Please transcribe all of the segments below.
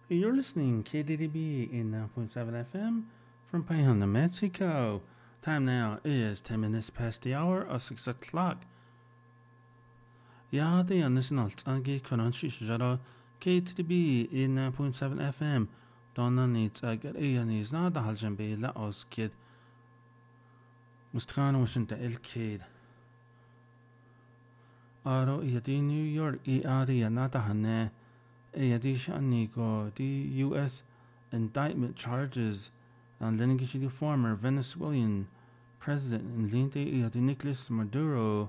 You're listening KDDB in 9.7 FM from Payonna, Mexico. Time now is 10 minutes past the hour of 6 o'clock. Ja, det är nästan allt angi kunan shishara KTDB in 9.7 FM. Donna needs agar is not the haljan bela os kid. Mustran wasn't el kid. Aro i New York I adi nata hane. The U.S. indictment charges on the former Venezuelan president Nicolas Maduro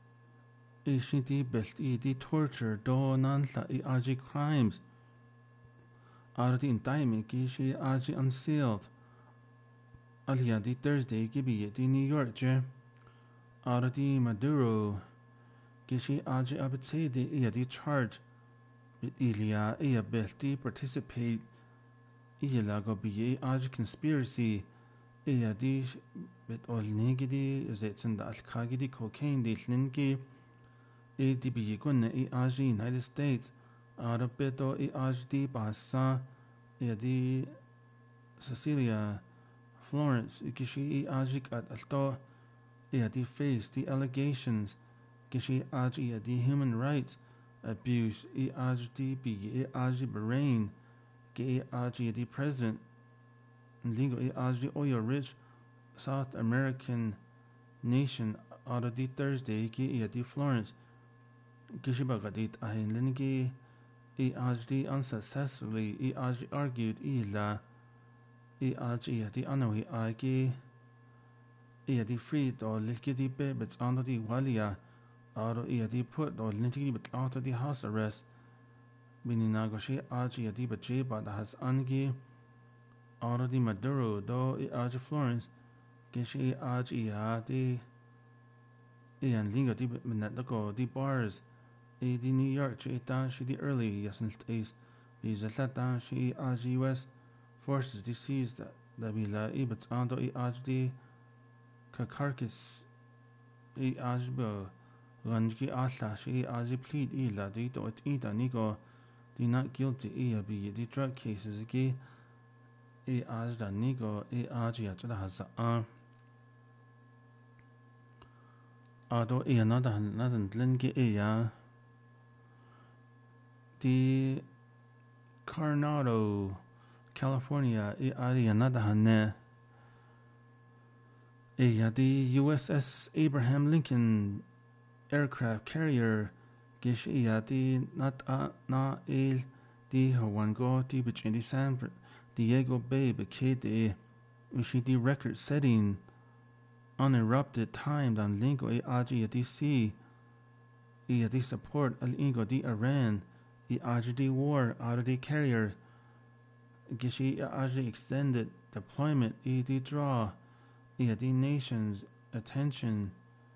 the torture do nanla aji crimes. Out of the indictment gishi aji unsealed. Alia the Thursday gibi the New York out of the Maduro gishi aji abetse the charge. Ilia belti participate Ila go be aj conspiracy di bit all negidi zets al kagidi cocaine di linki di be gun aj United States out beto aj di basa di Cecilia Florence kishi ajik at alto di face the allegations kishi aj di human rights abuse ERD Bahrain the president legal oil rich South American nation out of the Thursday the Florence Gishibagadit ahin lingi ERD unsuccessfully argued ila the anawi agi the free or likidi bebets under the walia Aro di put or lintigi but out of the house arrest. Bininagoshi aji di baje but has angi Aro di Maduro do aji Florence Gishi aji di and lingo di minatago di bars di New York chita she the early yasin taste the zalata she aji US forces the seized the bila ibets ando aji di kakarkis aji Ranjki Asha, she aji plead ila, dito at ita nigo, di not guilty ia be the drug cases again, ajda nigo, aji at the haza. Ado another linki the Coronado, California, adi another hane. The USS Abraham Lincoln aircraft carrier Gishiyati na el di Hawango di Bicindi San Diego Bay Bekede Ushidi record setting uninterrupted timed on Lingo Aji DC the support al Ingo di Iran Aji war out of the carrier Gishi Aji extended deployment the draw the nation's attention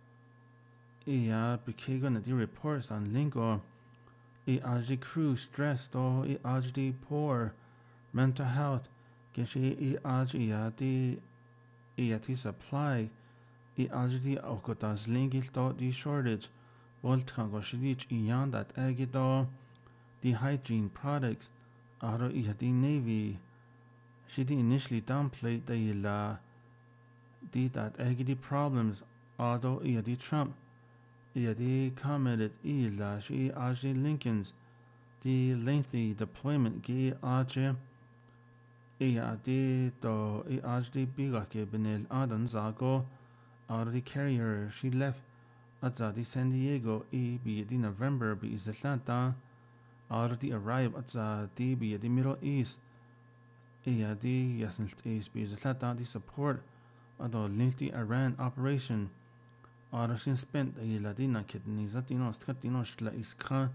Bikagon the reports on Lingo ARG crew stressed or ARG poor mental health Gishi ARG the supply ARG okotas lingil to the shortage Voltango shidich iyan that agito the hygiene products Aro the Navy Shidi initially downplayed the that agity problems although the Trump the commented she aji Lincoln's the lengthy deployment ge aji the to aji bigake benel adan zago out of the carrier she left at the San Diego be the November be is Atlanta out of the arrive at the be the Middle East the Yasn't East be Atlanta the support of the lengthy Iran operation Arashin spent a Ladina kidneys at Skatinoshla iska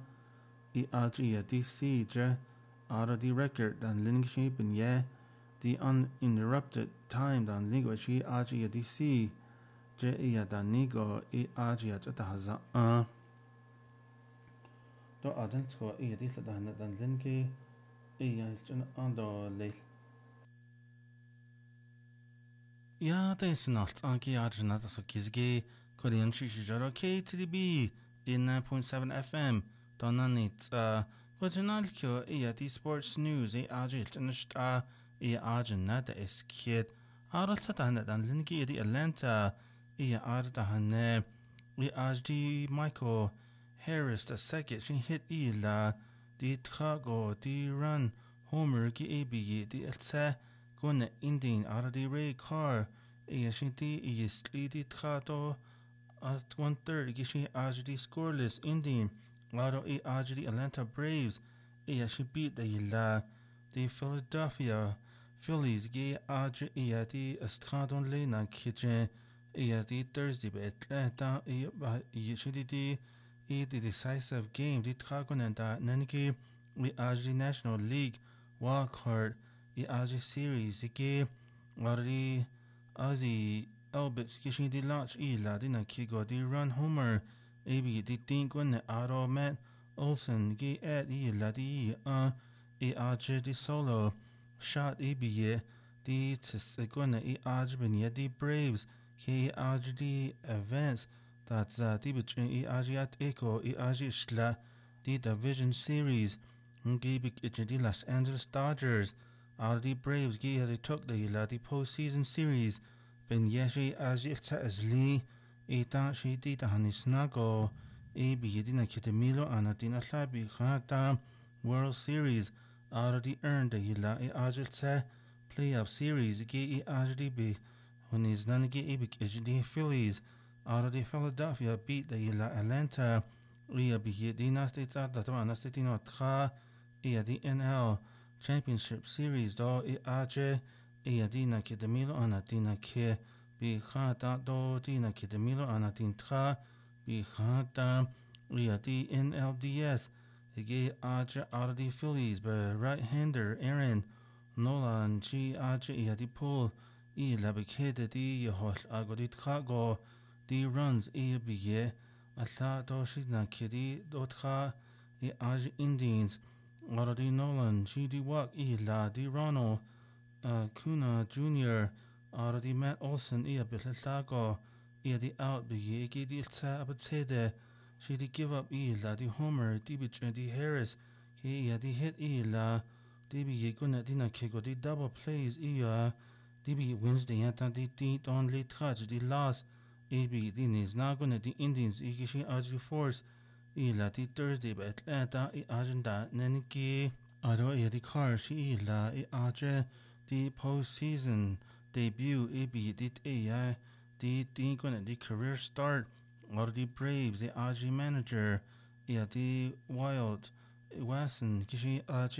DC je out the record and Linkshape and the uninterrupted time than Linguashi DC je Danigo Agia Jatahaza do Adensko Edithan than Linke Ando late. Ja, det är snart anki arjunat så kizge Korean shishijaro KTDB in 9.7 FM. Donanit Gwajanalkyo the sports news agil tanishta agin nada is kid. Aral satana dan lingi the Atlanta ardahane agdi Michael Harris the second she hit la the Chicago the run Homer gi abi the etsa gonna Indian the Ray car shinti is the Chicago at 1/3 gishi agdi scoreless Indian Lado agdi Atlanta Braves she beat the Philadelphia Phillies ge agdi the Estradon Lena kitchen the Thursday bet Atlanta the decisive game the Tragonenda Naniki the National League wildcard the series the game the Ozzy Albert Kishin the launch la the Nakigo the run homer the think when the auto Matt Olson ge at la the the solo shot the Tsegona the Braves he the events that's the between at Echo Shla the division series the Los Angeles Dodgers the Braves they took the postseason series ben yeshi as Lee she did Hanisnago dina Kitamilo Anatina Sabi Hata World Series already earned the playoff series be when is the Phillies already Philadelphia beat the Atlanta dina states at the Anastitino Tra the NL Championship Series do dina Kitamilo Anatina Ke be Hata do dina Kitamilo Anatintra be Hata the NLDS out the Phillies but right-hander Aaron Nolan the pool labicate the hosh agodit kago the runs be asa do shidna kidi dotra Indians the Nolan the walk la the Ronald Kuna Jr. The Matt Olson bilago the out be the abtsede she the give up the Homer the Harris he the hit la the gonna dina kego the double plays the Wednesday at the on late touch the loss the is not gonna the Indians she force the Thursday but Atlanta agenda neniki ado the car she the postseason debut the gonna the career start or the Braves the manager the Wild Wasson kishi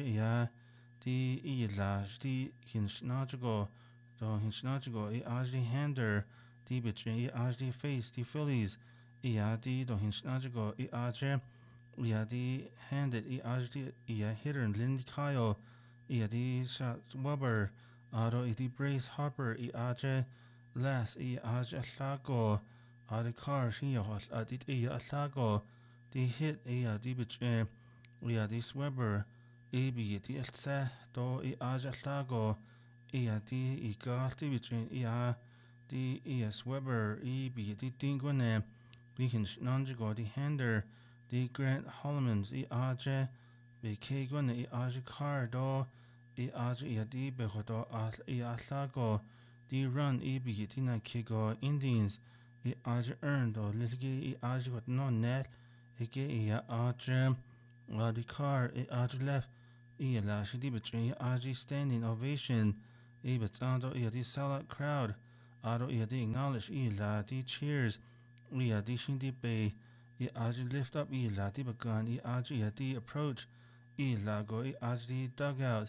the the hinsnachigo the hander the between the face the Phillies the hinsnachigo the handed the hitter Lindy Kyle the shot Weber the Brace Harper last aslago the car she aslago the hit the between the Weber the elsa do aslago the garti between the Weber the Dingone the hinsnachigo the hander the Grant Holmans be Kegon the car do the behodo aslago the run tina Kigo Indians the earned or little got no net the car left la shidi between standing ovation but the sellout crowd the acknowledge the cheers the shindi bay lift up the begun the approach go the dugout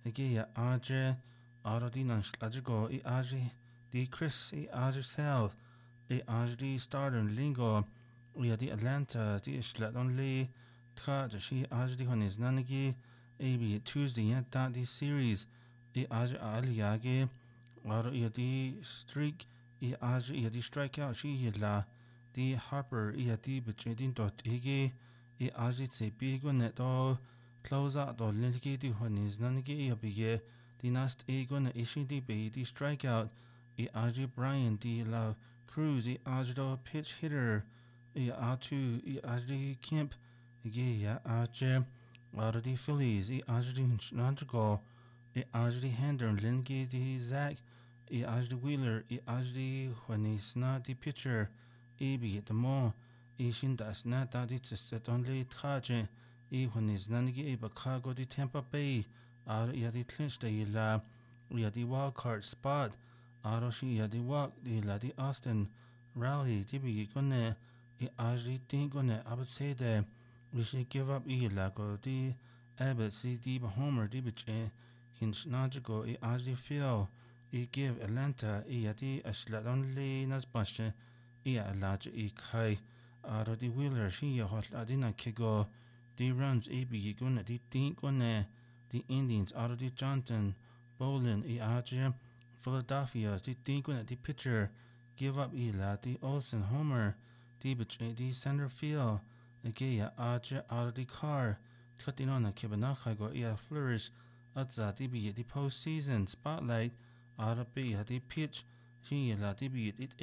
the non-slagical the Chris self the starter lingo the Atlanta the Ishlat only she the on his nanigi Tuesday the series the aliage the streak the strikeout she the Harper the between dot the say big one net close out the linki the on his nanigi the last gonna issue the strikeout the Brian the La Cruz the pitch hitter the R2 the Kemp the Already Phillies, already Nautical, already Hender, Lingy, the Zach, already Wheeler, already when he's not the pitcher, be the more, Shin das not that it's set only Traje, when he's Nanigi, Chicago, the Tampa Bay, the clinch the la, the wild card spot, she the walk, the Austin rally, the gonna, already think on it, I would say that. We should give up lago di Abbott si di Homer di biche hinch najigo aji feel give Atlanta di ashladon le nasbashe alaja kai aro di Wheeler shi hot adina kego di runs bi guna di think one the Indians aro di Johnson Bolin aji Philadelphia di think one di pitcher give up la di Olsen Homer di biche di center field Again, Aja out of the car, cutting on a Kibanacha go flourish at the postseason spotlight out of be at the pitch, she la dibi it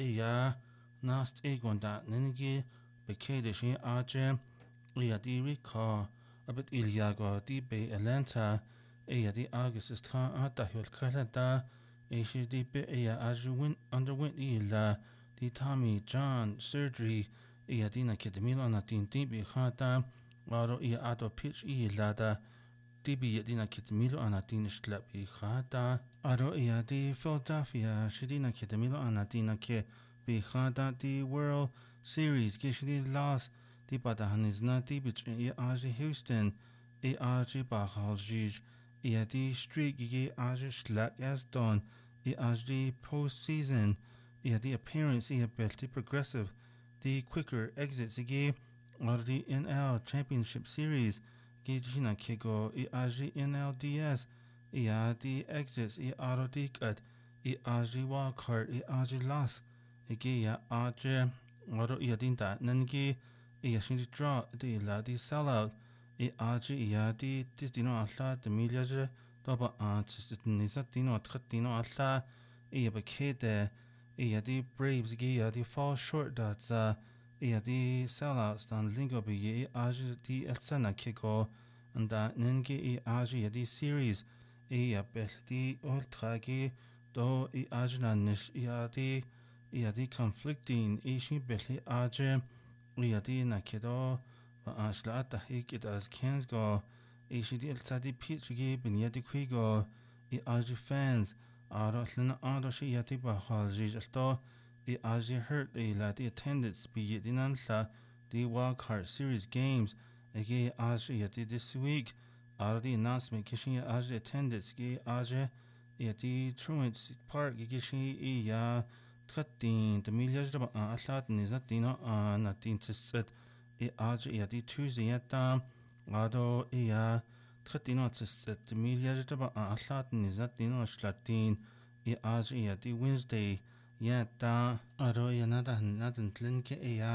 nast egon that ninigi, becade she Aja, the recall, a bit Iliago, the bay Atlanta, the August is time at the hill Canada, she the bit as you went underwent the Tommy John surgery. Dina Kedemilo na tin tibi khata waro ato pitch lada tibi dina Kedemilo anatin shlapi khata aro di Philadelphia shidina Kedemilo anatina ke bi khata di World Series gishidi lost di badahanis na tibi aji Houston aji bahalji di streak aji shlak as done aji postseason the appearance belti progressive the quicker exits again or the NL Championship Series Gijina Kego Aji NLDS the exits Aro the cut Aji wildcard Aji loss Gia Aji Oro Yadinta Nangi Yashin draw the ladi sellout Aji the Distino Atla the Miliaja Doba Nizatino Tratino Atla Bakede the Braves the fall short that's the sellouts dan lingo be aji the elsana kiko and that ningi aji the series the ultragi do ajna nish the conflicting ishi belly aji the nakido ashla tahik it as cans go ishi the elsadi pitch bin the quigo aji fans Arotlin Adoshi Yatiba Haljijalto, the Aji hurt the attendance be it in the wildcard series games, again Aji Yati this week, the announcement Kishi Aji attendance, gay Aji Yati Truant Park, Gishi Ya Tratin, the Milias of Atlatin is Latino Natin to set Aji Yati Tuesday Yatam, Ado Tratino to set the Milias of Atlatin is Latino Slatin. Aji the Wednesday Yata Aro Yanada Nathan Linke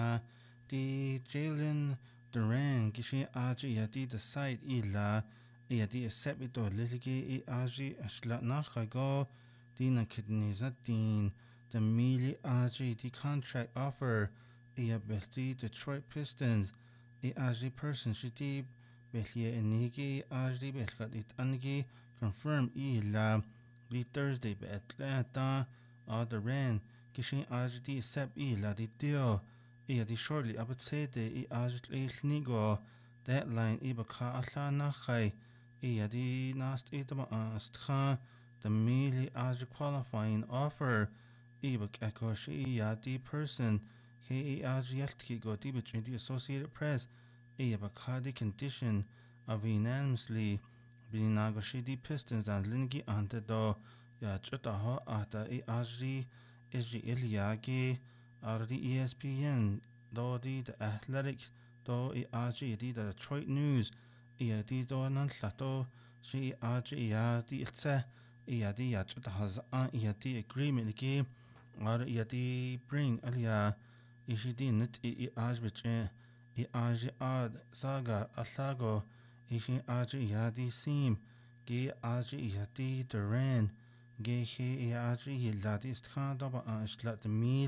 the Jalen Duran Gishi Aji the site ila the Sepito Liligi Aji Ashlat Nachago Dina Kidnizatin the Mili Aji the contract offer Belti Detroit Pistons Aji person Shiti Belia Enigi Aji Belkat it Anigi confirmed ila the Thursday be Atlanta the ran Kishin Ajdi Sep la di Dio the shortly I would say the Ajdi Nigo that line Ibaka Atla Nachai the Nast Idama Astha the Mili Aj qualifying offer Ibak Ekoshi the person He Aj Yeltki go Dibich in the Associated Press Ibaka the condition of unanimously Binagoshi Pistons and Lingi ante do ya chutaho ata aji Iliagi or the ESPN do the Athletics do aji the Detroit News the do nan lato she aji the itse the ya chutahaz the agreement game or the bring alia ishidi nit ajbich aji ad saga asago Ishi Aji Yadi Sim, Gay Aji Yadi Duran, Gay He Aji Yadis Kandaba Ashlat the Meal,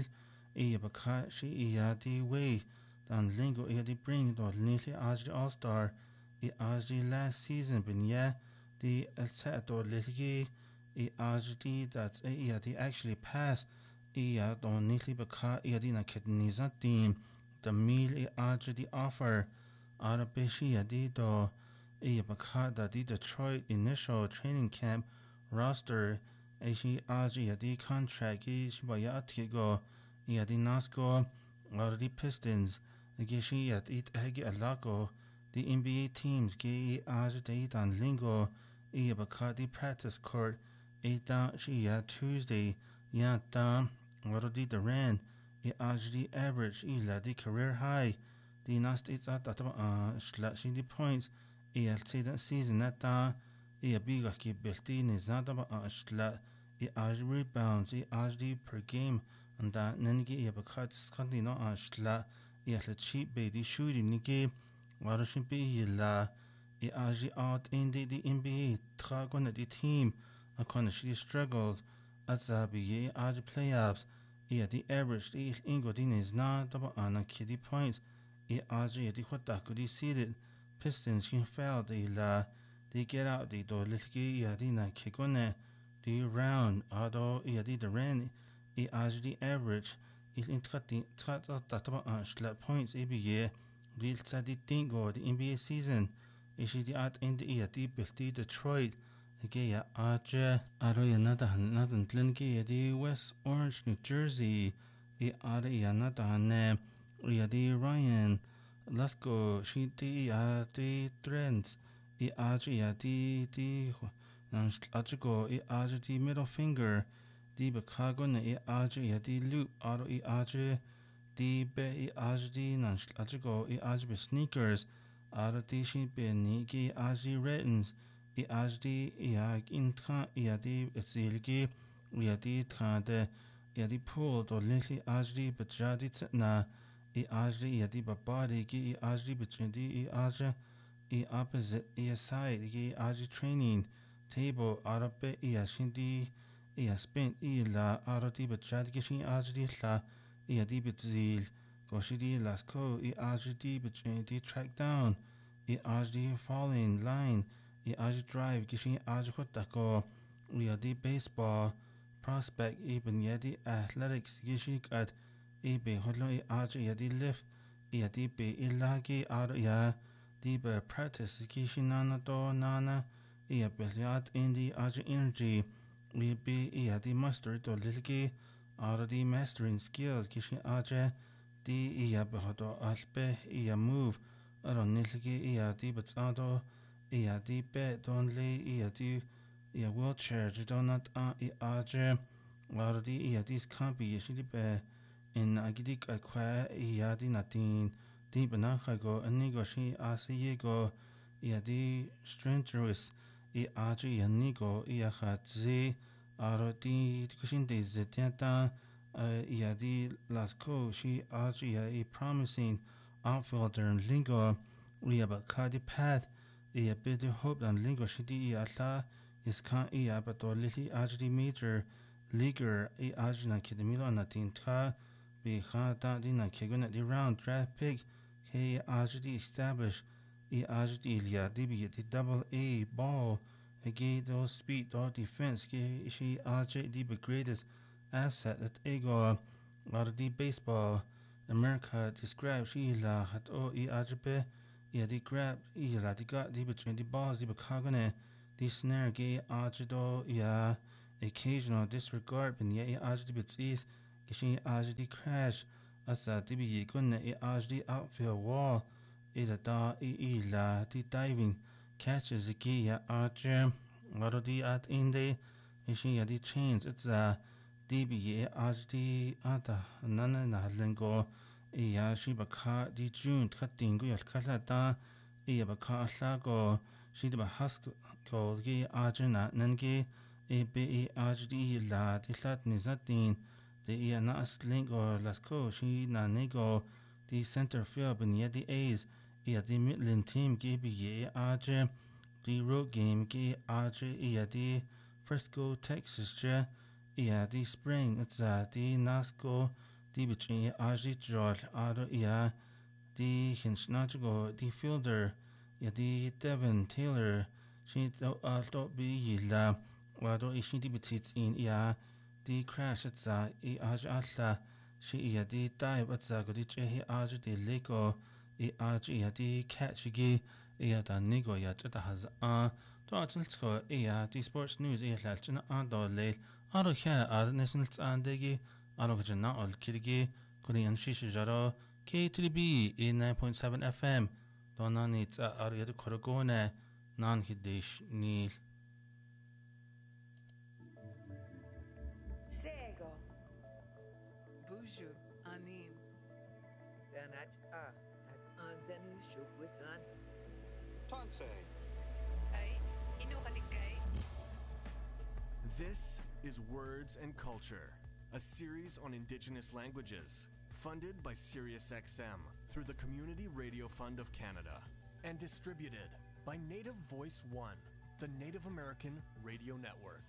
Bakashi Yadi Way, Dan Lingo Yadi Bring, Dot Nili Aji All Star, I Aji last season bin the Elsato Lilgi I Aji that the actually passed I don't neatly baka I dina kidneys team the meal I Aji the offer Arabishi di do I baka that the Detroit initial training camp roster Aji Aji the contract I Shibayati go I the Nasco or the Pistons Gishi at it Hagi Alago the NBA teams ge agite dan lingo I bakadi practice court a da she Tuesday ya da warodi the ran I agite average I la the career high the last it's at slashing the points I say that season that da I biga ki belti nizada ba shla I ag rebounds I agite per game and that nengi I bakat skandi no shla I la cheap baby shooting the game Warashin be la I aji out in the NBA tragon the team a she struggled as a be aji playoffs I the average the ingodin is not double on a kitty points I aji the what could seeded Pistons she fell the la they get out the do litki yadina kigone the round although I the ran I aji the average is in that points every year Real study tingo the NBA season is the at in the deep Detroit again arche aroya nada nadan tlinki the West Orange New Jersey I are nada ne the Ryan Lasco she the trends I arche the archigo I arche the middle finger the Bakago ne I arche the loop aro I arche the be ajdi nan ajigo I ajbe sneakers arati shi be niki aji retins I ajdi I intra I di etsilgi I di trade I di pool do lili ajdi bajadi tna I ajdi I di babadi gi I ajdi bajdi I aja I opposite I side gi aji training table arabe I shindi I spent I la arati bajadi gi shi ajdi la I di bitzil Goshidi Lasco I ajdi bajdi track down I ajdi falling line I ajdi drive gishi ajdi hotako I di baseball prospect even yadi athletics gishi at I be hodlo I ajdi yadi lift I di be ilagi ar ya di be practice gishi nana do nana I be yad in the ajdi energy I be I di master do lilgi ar di mastering skills gishi ajdi di iya behodo alpe iya move aron nilgi iya di batsado iya di be donli iya di iya wheelchair donat a I aje war di iya dis kampi yeshidi be in agidik akwa iya di natin di banakago anigo shi asiyego iya di strenuous I aje iya nigo iya khatzi aro di kushin de zetiata yeah, the Lasco, she actually a promising outfielder in Lingo. We have a Cardi Pat, a bit of hope and Lingo Shidi Atla is can't but the little actually major leaguer a Arjuna Kidmilo and a tinta be Hata Dina Kegun at the round draft pick. Hey, actually established a actually DB the double A ball. Again, those speed or defense, she actually the greatest asset at ego the baseball America describes ila hat o I ajbe I di grab ila di got di between the balls di bakagone the snare ge ajido ya occasional disregard bin ya ajdi betis gishi ajdi crash asa di bi gunne I ajdi outfield wall ila da ila di diving catches ge ya ajm wado di at inde ishi ya di chains it's DB HD ada nana na lengo iya shi baka di June cutting go kala da iya baka lago shi ba hask ko gi ajna nangi EB HD la di lat ni zatin the iya na lengo las ko shi na nego the center field bin ya di A's iya di Midland team gi bi aj the road game gi aj iya di Frisco Texas je yeah, the spring it's the Nasco the between Aji George Ado yeah the Hinchnachgo the fielder Yadi Devon Taylor, she don't be la, wado ishi di betit in ya, di crash at za, aj alla, she yadi dive at za, godi chehi aj di lego, aj yadi catchigi, da nigo yat at has to atilsko, di sports news lalchina ado leil, ado kya ad nesnils andegi, ado gajana al kirigi, Korean shishi jaro, K3B 9.7 FM. Donna needs Ariad Korogone, non Hidish Neil. Sego. Buju, Anin. Danach at Anzenu Shukwitan. Tonse. Ay, Inukatikay. This is Words and Culture, a series on Indigenous languages, funded by SiriusXM through the Community Radio Fund of Canada, and distributed by Native Voice One, the Native American Radio Network.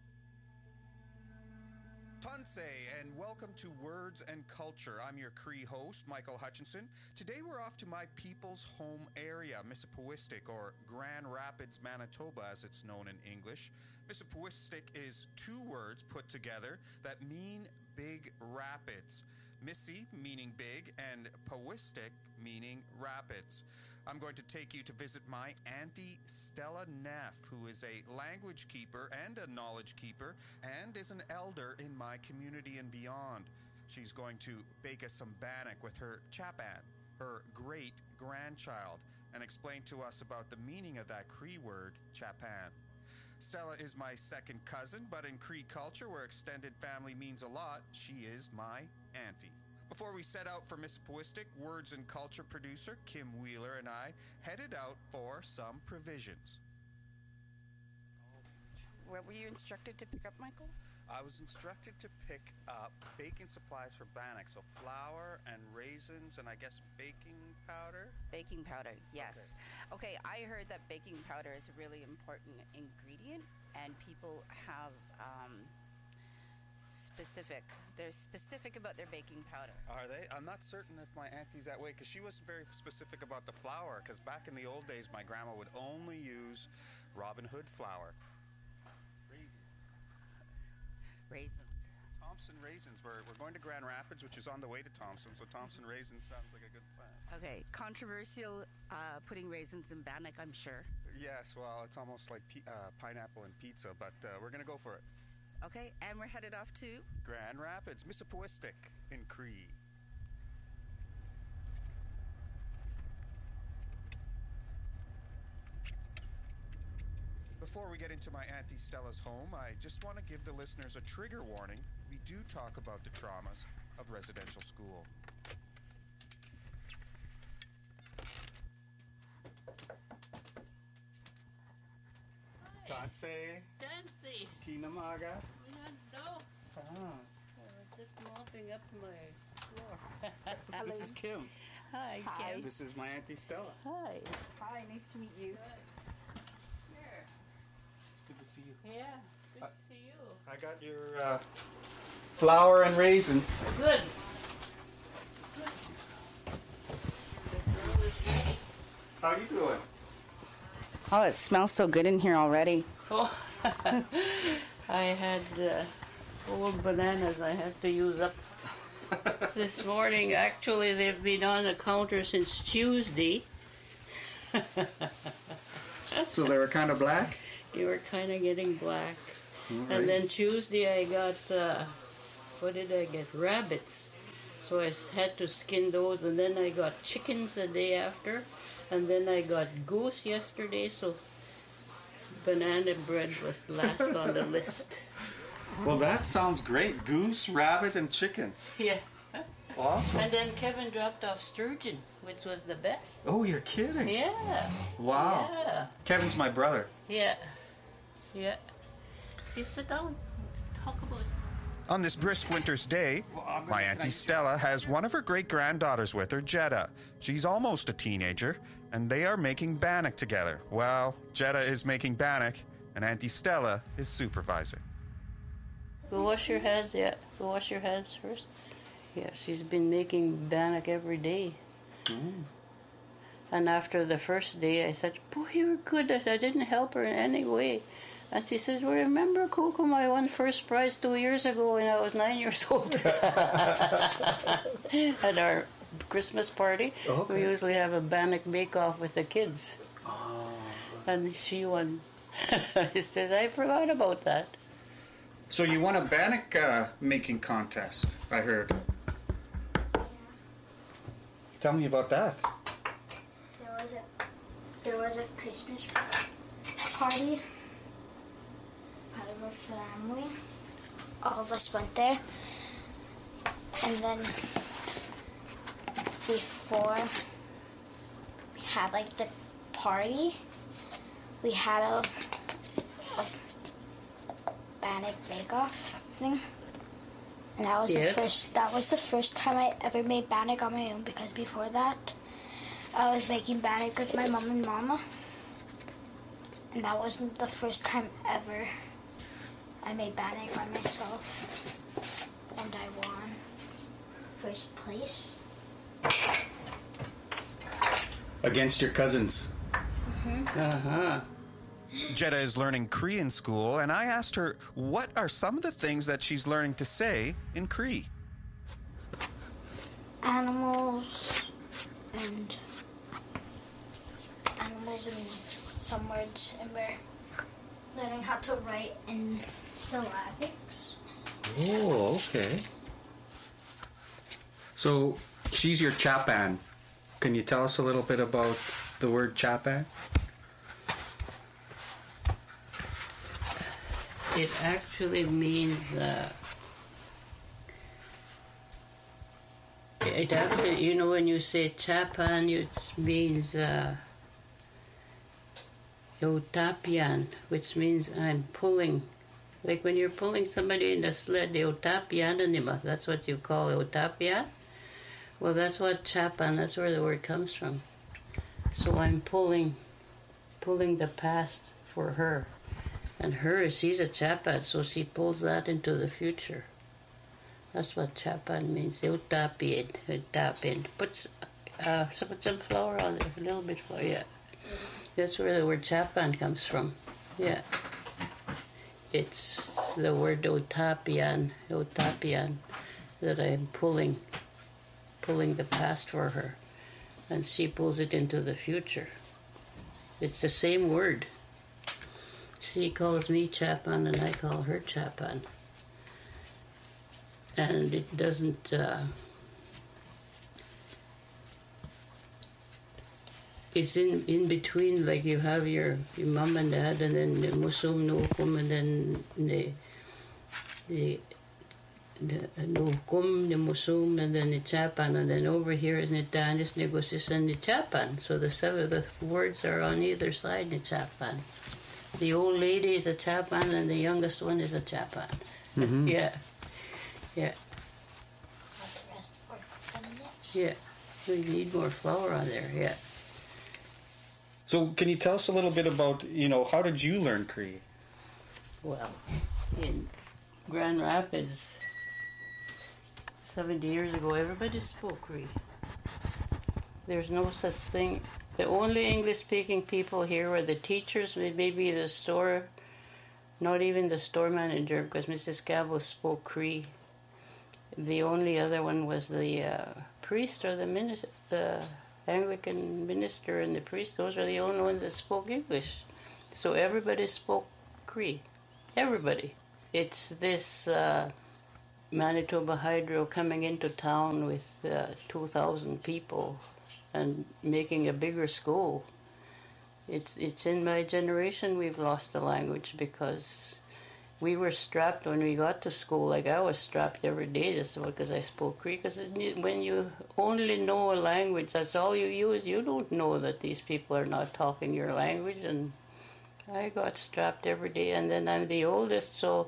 Tonse, and welcome to Words and Culture. I'm your Cree host, Michael Hutchinson. Today we're off to my people's home area, Mississippiwistic, or Grand Rapids, Manitoba, as it's known in English. Mississippiwistic is two words put together that mean big rapids. Missy meaning big and Pawistic meaning rapids. I'm going to take you to visit my Auntie Stella Neff, who is a language keeper and a knowledge keeper and is an elder in my community and beyond. She's going to bake us some bannock with her chapan, her great-grandchild, and explain to us about the meaning of that Cree word, chapan. Stella is my second cousin, but in Cree culture, where extended family means a lot, she is my auntie. Before we set out for Mississippiwistic, Words and Culture producer Kim Wheeler and I headed out for some provisions. Where were you instructed to pick up, Michael? I was instructed to pick up baking supplies for bannock, so flour and raisins and I guess baking powder. Baking powder, yes. Okay, I heard that baking powder is a really important ingredient, and people have they're specific about their baking powder. Are they? I'm not certain if my auntie's that way, because she wasn't very specific about the flour, because back in the old days, my grandma would only use Robin Hood flour. Raisins. Thompson raisins. We're going to Grand Rapids, which is on the way to Thompson, so Thompson raisins sounds like a good plan. Okay, controversial putting raisins in bannock, I'm sure. Yes, well, it's almost like pineapple and pizza, but we're going to go for it. Okay, and we're headed off to? Grand Rapids, Mississippiwistic in Cree. Before we get into my Auntie Stella's home, I just want to give the listeners a trigger warning. We do talk about the traumas of residential school. Tatse, Fancy. Kinamaga. No. Ah, Just mopping up my floor. this is Kim. Hi, Hi. Kim. This is my Auntie Stella. Hi. Hi, nice to meet you. Here. Good to see you. Yeah. Good to see you. I got your flour and raisins. Good. How you doing? Oh, it smells so good in here already. Oh. I had old bananas I have to use up this morning. Actually, they've been on the counter since Tuesday. So they were kind of black? They were kind of getting black. Alright. And then Tuesday I got, what did I get? Rabbits. So I had to skin those, and then I got chickens the day after, and then I got goose yesterday, so banana bread was last on the list. Well, that sounds great. Goose, rabbit, and chickens. Yeah. Awesome. And then Kevin dropped off sturgeon, which was the best. Oh, you're kidding. Yeah. Wow. Yeah. Kevin's my brother. Yeah. Yeah. You sit down. Let's talk about it. On this brisk winter's day, my Auntie Stella has one of her great-granddaughters with her, Jetta. She's almost a teenager, and they are making bannock together. Well, Jetta is making bannock, and Auntie Stella is supervising. Go wash your hands, yeah. Go wash your hands first. Yeah, she's been making bannock every day. And after the first day, I said, boy, you were good. I said, I didn't help her in any way. And she says, well, remember, Kokum, I won first prize 2 years ago when I was 9 years old. At our Christmas party, Okay. we usually have a Bannock bake-off with the kids. Oh. And she won. He says, I forgot about that. So you won a bannock making contest, I heard. Tell me about that. There was a Christmas party out of our family. All of us went there. And then before we had like the party, we had a Bannock bake-off thing. And that was the first time I ever made Bannock on my own, because before that I was making Bannock with my mom and mama. And that wasn't the first time ever I made Bannock by myself. And I won first place. Against your cousins. Uh-huh. Jetta is learning Cree in school, and I asked her what are some of the things that she's learning to say in Cree. Animals and some words, and we're learning how to write in syllabics. Oh, okay. So she's your Chapan. Can you tell us a little bit about the word Chapan? It actually means, it actually, you know, when you say chapan, it means eutapian, which means I'm pulling. Like when you're pulling somebody in a sled, eutapiananima, that's what you call eutapian. Well, that's what chapan, that's where the word comes from. So I'm pulling the past for her. And she's a chapan, so she pulls that into the future. That's what chapan means. Eutapian. Put some flour on there, a little bit of flour, yeah. That's where the word chapan comes from. Yeah. It's the word eutapian, that I'm pulling the past for her. And she pulls it into the future. It's the same word. She calls me Chapan and I call her Chapan. And it doesn't, it's in between, like you have your mom and dad, and then the musum nukum, and then the nukum, the musum, and then the Chapan, and then over here is the danis, negosis, and the Chapan. So the words are on either side, the Chapan. The old lady is a chapan and the youngest one is a chapan. Mm-hmm. Yeah. Let the rest for 10 minutes. Yeah. We need more flour on there, yeah. So can you tell us a little bit about, how did you learn Cree? Well, in Grand Rapids, 70 years ago, everybody spoke Cree. There's no such thing. The only English-speaking people here were the teachers, maybe the store, not even the store manager, because Mrs. Cabell spoke Cree. The only other one was the priest or the Anglican minister and the priest. Those are the only ones that spoke English. So everybody spoke Cree. Everybody. It's this Manitoba Hydro coming into town with 2,000 people and making a bigger school. It's in my generation we've lost the language, because we were strapped when we got to school. Like I was strapped every day just because I spoke Cree. Because when you only know a language, that's all you use. You don't know that these people are not talking your language. And I got strapped every day. And then I'm the oldest, so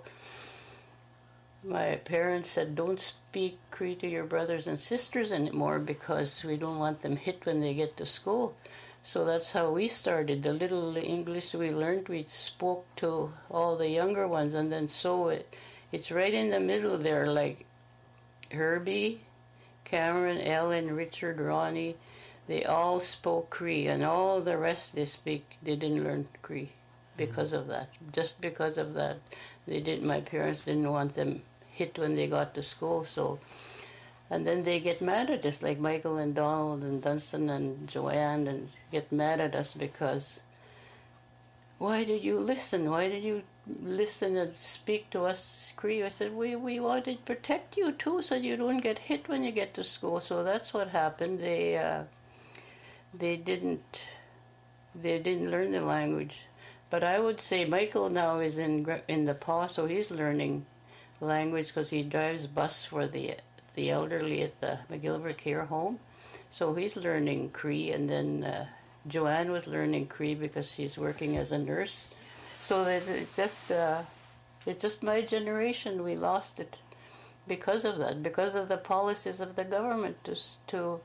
my parents said, don't speak Cree to your brothers and sisters anymore, because we don't want them hit when they get to school. So that's how we started. The little English we learned, we spoke to all the younger ones. And then it's right in the middle there, like Herbie, Cameron, Ellen, Richard, Ronnie. They all spoke Cree, and all the rest they didn't learn Cree because of that. Just because of that, my parents didn't want them hit when they got to school, so. And then they get mad at us, like Michael and Donald and Dunstan and Joanne, and get mad at us because, why did you listen? Why did you listen and speak to us Cree? I said, we wanted to protect you too, so you don't get hit when you get to school. So that's what happened. They didn't learn the language. But I would say Michael now is in the PAW, so he's learning language because he drives bus for the elderly at the McGilver Care Home. So he's learning Cree, and then Joanne was learning Cree because she's working as a nurse. So it's just my generation. We lost it because of that, because of the policies of the government to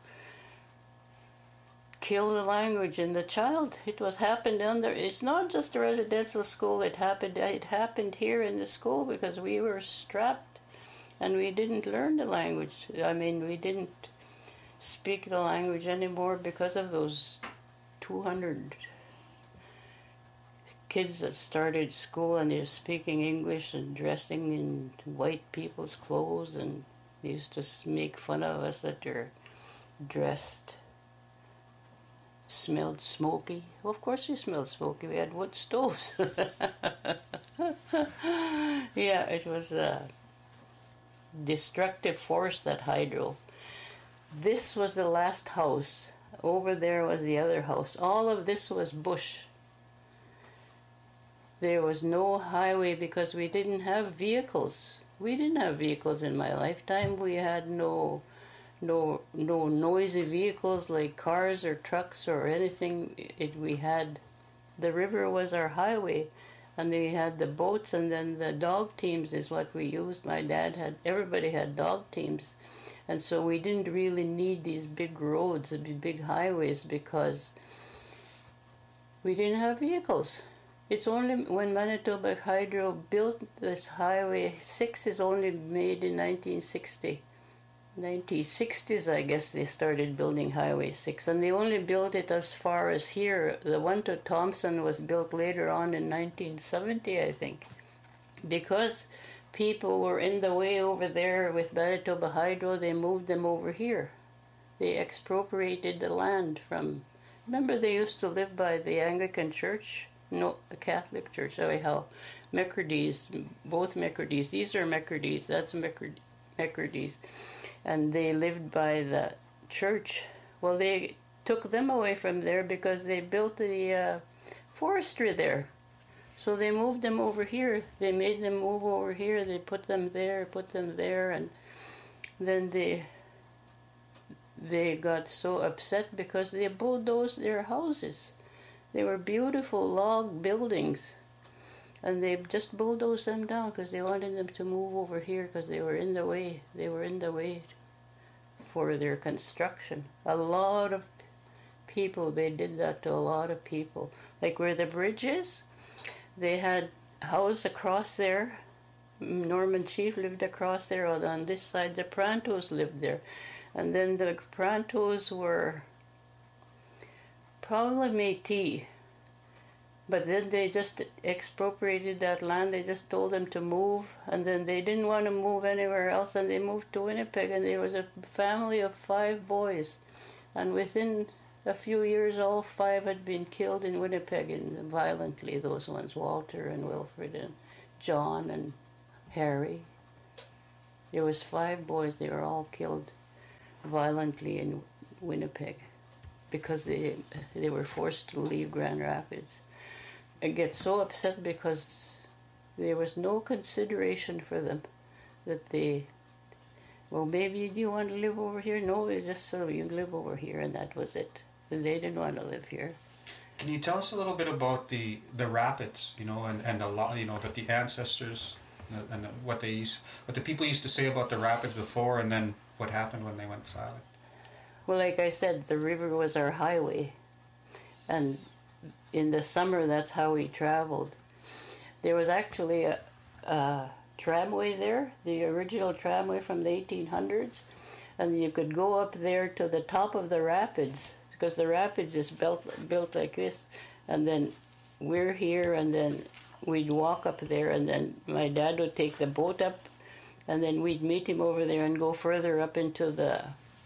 kill the language in the child. It was happened under. It's not just a residential school. It happened here in the school because we were strapped, and we didn't learn the language. I mean, we didn't speak the language anymore because of those 200 kids that started school, and they're speaking English and dressing in white people's clothes, and they used to make fun of us that they're dressed, smelled smoky. Well, of course we smelled smoky. We had wood stoves. Yeah, it was a destructive force, that hydro. This was the last house. Over there was the other house. All of this was bush. There was no highway because we didn't have vehicles. We didn't have vehicles in my lifetime. We had no noisy vehicles like cars or trucks or anything. The river was our highway, and we had the boats, and then the dog teams is what we used. Everybody had dog teams. And so we didn't really need these big roads, big highways, because we didn't have vehicles. It's only when Manitoba Hydro built this Highway 6 is only made in 1960. 1960s, I guess, they started building Highway 6, and they only built it as far as here. The one to Thompson was built later on in 1970, I think, because people were in the way over there with Manitoba Hydro. They moved them over here. They expropriated the land from. Remember, they used to live by the Anglican Church, no, the Catholic Church. Anyhow, McCurdy's, both McCurdy's. These are McCurdy's. That's McCurdy's. And they lived by the church. Well, they took them away from there because they built the forestry there. So they moved them over here. They made them move over here. They put them there, and then they got so upset because they bulldozed their houses. They were beautiful log buildings, and they just bulldozed them down because they wanted them to move over here because they were in the way. They were in the way for their construction. A lot of people, they did that to a lot of people. Like where the bridge is, they had a house across there. Norman Chief lived across there. On this side, the Prantos lived there. And then the Prantos were probably Métis. But then they just expropriated that land. They just told them to move. And then they didn't want to move anywhere else. And they moved to Winnipeg. And there was a family of 5 boys. And within a few years, all 5 had been killed in Winnipeg, and violently. Those ones, Walter and Wilfred and John and Harry. There was 5 boys. They were all killed violently in Winnipeg because they were forced to leave Grand Rapids. I get so upset because there was no consideration for them, that well, maybe you want to live over here? No, they just so you live over here, and that was it. And they didn't want to live here. Can you tell us a little bit about the rapids, and a lot, that the ancestors and what the people used to say about the rapids before, and then what happened when they went silent? Well, like I said, the river was our highway, and in the summer, that's how we traveled. There was actually a tramway there, the original tramway from the 1800s, and you could go up there to the top of the rapids, because the rapids is built like this, and then we're here, and then we'd walk up there, and then my dad would take the boat up, and then we'd meet him over there and go further up into the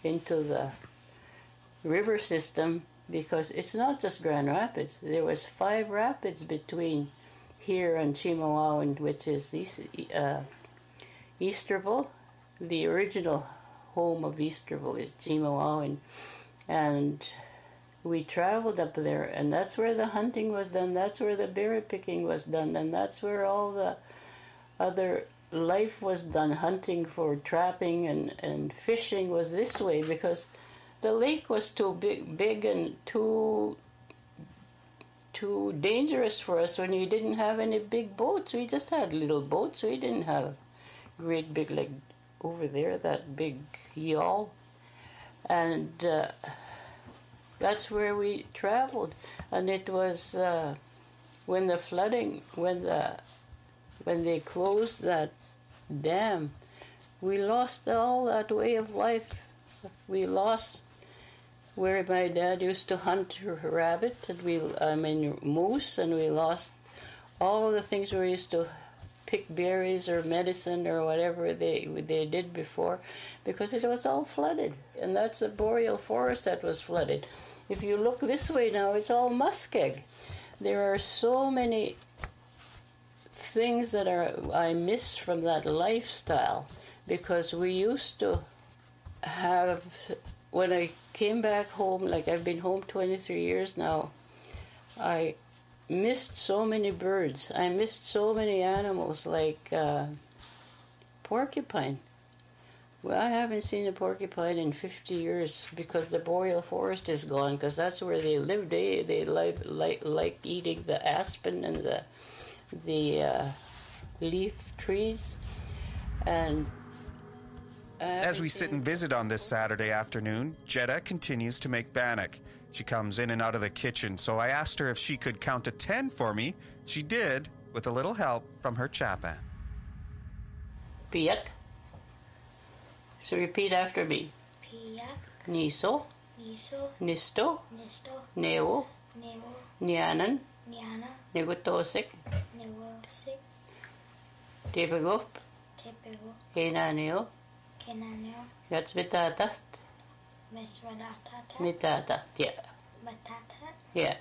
river system, because it's not just Grand Rapids. There was 5 rapids between here and Chimawawan, which is Easterville. The original home of Easterville is Chimawawan, and we traveled up there, and that's where the hunting was done, that's where the berry picking was done, and that's where all the other life was done. Hunting for trapping and fishing was this way, because the lake was too big and too dangerous for us when we didn't have any big boats. We just had little boats. We didn't have great big, like over there, that big yawl. And that's where we traveled. And it was when the flooding, when they closed that dam, we lost all that way of life. We lost where my dad used to hunt rabbit, and moose, and we lost all of the things where we used to pick berries or medicine or whatever they did before, because it was all flooded. And that's the boreal forest that was flooded. If you look this way now, it's all muskeg. There are so many things that I miss from that lifestyle, because we used to have, when I came back home, like I've been home 23 years now, I missed so many birds. I missed so many animals, like porcupine. Well, I haven't seen a porcupine in 50 years because the boreal forest is gone, because that's where they live. They like eating the aspen and the leaf trees. And as we sit and visit on this Saturday afternoon, Jetta continues to make bannock. She comes in and out of the kitchen, so I asked her if she could count to 10 for me. She did, with a little help from her chapan. Piyak. So repeat after me. Piyak. Niso. Niso. Nisto. Nisto. Neo. Neo. Nianan. Niana. Negutosik. Newosik. Tepagop. Tepego. Enaneo. Kenaneo. That's mitatat. Meswadatata. Mitatat, yeah. Matata. Yeah.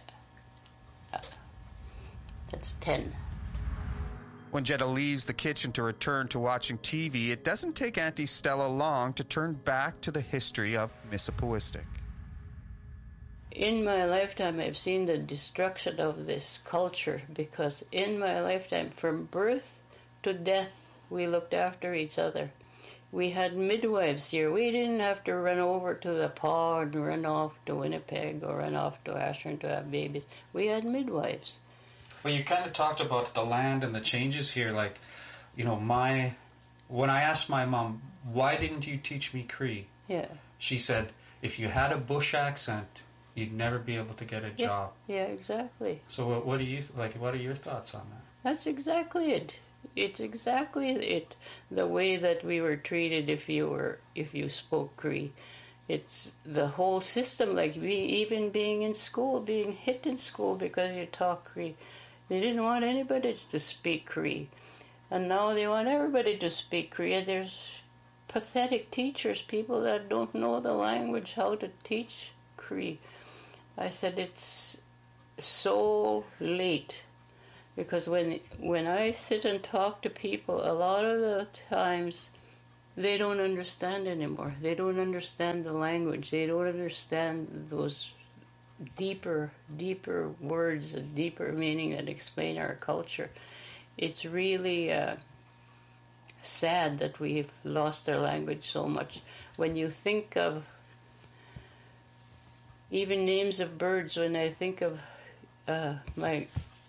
That's 10. When Jetta leaves the kitchen to return to watching TV, it doesn't take Auntie Stella long to turn back to the history of Mississippiwistic. In my lifetime, I've seen the destruction of this culture, because in my lifetime, from birth to death, we looked after each other. We had midwives here. We didn't have to run over to the pond, run off to Winnipeg, or run off to Ashland to have babies. We had midwives. Well, you kind of talked about the land and the changes here. Like, you know, when I asked my mom, why didn't you teach me Cree? Yeah. She said, if you had a bush accent, you'd never be able to get a job. Yeah, exactly. So what are your thoughts on that? That's exactly it. It's exactly it. The way that we were treated if you spoke Cree. It's the whole system, like even being in school, being hit in school because you talk Cree. They didn't want anybody to speak Cree. And now they want everybody to speak Cree. And there's pathetic teachers, people that don't know the language, how to teach Cree. I said it's so late. Because when I sit and talk to people, a lot of the times they don't understand anymore. They don't understand the language. They don't understand those deeper words, a deeper meaning that explain our culture. It's really sad that we've lost our language so much. When you think of even names of birds, when I think of my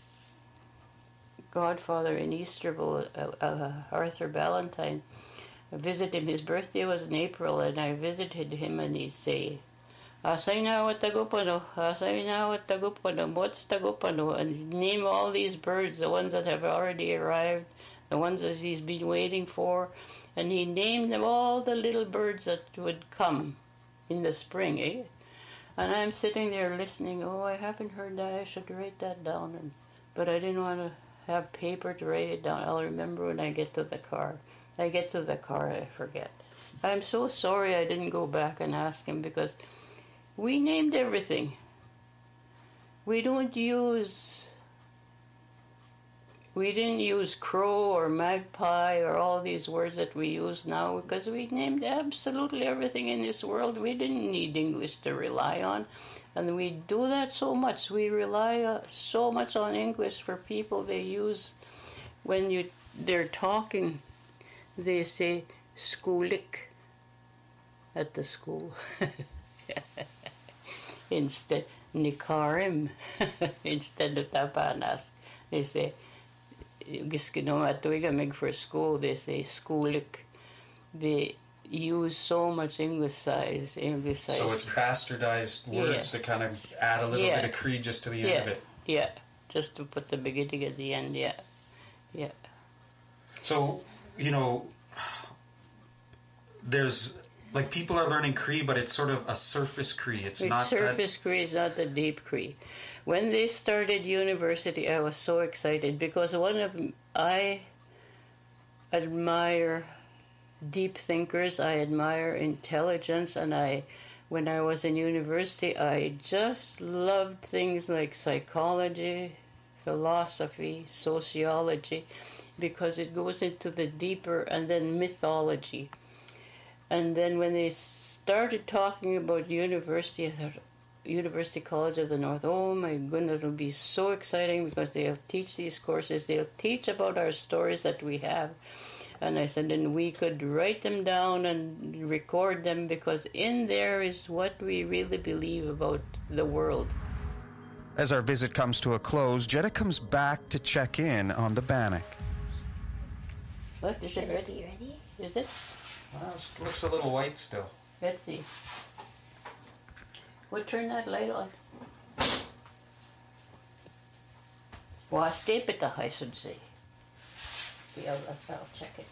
godfather in Easterville, Arthur Ballantyne, I visited him. His birthday was in April, and I visited him, and he'd say, "Asay na wat tagupano, asay na wat tagupano, what's tagupano?" And he'd name all these birds, the ones that have already arrived, the ones that he's been waiting for, and he named them all the little birds that would come in the spring, And I'm sitting there listening. Oh, I haven't heard that. I should write that down. But I didn't want to have paper to write it down. I'll remember when I get to the car. I get to the car, I forget. I'm so sorry I didn't go back and ask him, because we named everything. We didn't use crow or magpie or all these words that we use now, because we named absolutely everything in this world. We didn't need English to rely on. And we do that so much. We rely so much on English for people. They use, when they're talking, they say schoolik at the school. Instead, nikarim, instead of tapanas. They say, giskinomatuigamig for school, they say schoolik. They use so much anglicized. So it's bastardized words that kind of add a little bit of Cree just to the end of it. Yeah, just to put the beginning at the end, yeah. So, there's, like, people are learning Cree, but it's sort of a surface Cree. It's not surface Cree, is not the deep Cree. When they started university, I was so excited, because I admire deep thinkers, I admire intelligence, and when I was in university, I just loved things like psychology, philosophy, sociology, because it goes into the deeper, and then mythology. And then when they started talking about university, I thought, University College of the North, oh my goodness, it'll be so exciting, because they'll teach these courses, they'll teach about our stories that we have. And I said, and we could write them down and record them, because in there is what we really believe about the world. As our visit comes to a close, Jetta comes back to check in on the bannock. What, is it ready? Is it? Well, it looks a little white still. Let's see. We'll turn that light on. Waastepita, I should say. Yeah, I'll check it.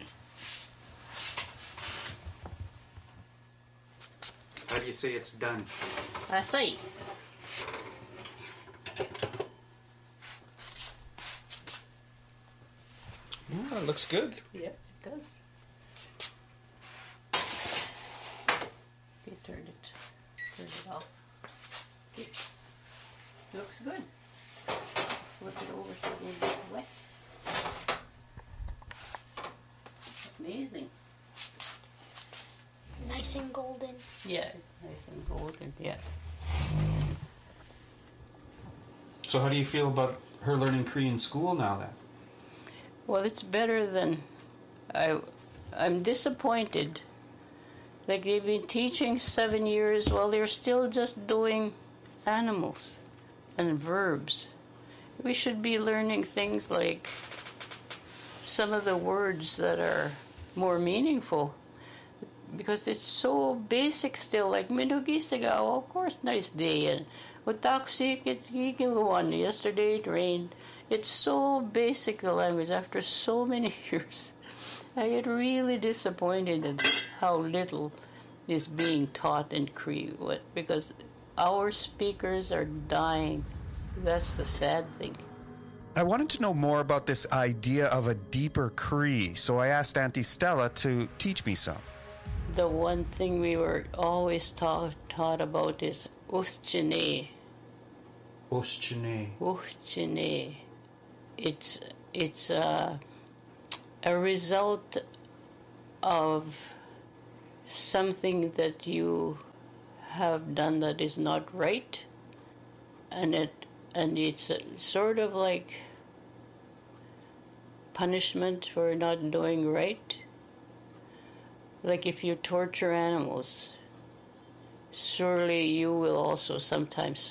How do you say it's done? I say. Yeah, it looks good. Yeah, it does. Okay, turn it off. Okay. Looks good. Flip it over so it won't get wet. Amazing. Nice and golden. Yeah, it's nice and golden, yeah. So how do you feel about her learning Cree in school now then? Well, it's better than... I'm disappointed. Like, they've been teaching 7 years, well, they're still just doing animals and verbs. We should be learning things like some of the words that are more meaningful, because it's so basic still, like Minugisagaw, of course, nice day, and Utaksikikikiwan, yesterday it rained. It's so basic, the language, after so many years. I get really disappointed at how little is being taught in Cree, because our speakers are dying. That's the sad thing. I wanted to know more about this idea of a deeper Cree, so I asked Auntie Stella to teach me some. The one thing we were always taught about is Uschine. Uschine. Uschine. It's a result of something that you have done that is not right, and it's sort of like punishment for not doing right. Like if you torture animals, surely you will also sometimes